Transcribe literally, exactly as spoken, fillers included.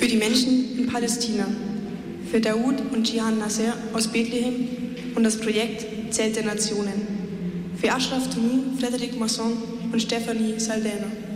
Für die Menschen in Palästina, für Daoud und Jihan Nasser aus Bethlehem und das Projekt Zelt der Nationen, für Ashraf Tunu, Frederik Masson und Stephanie Saldana.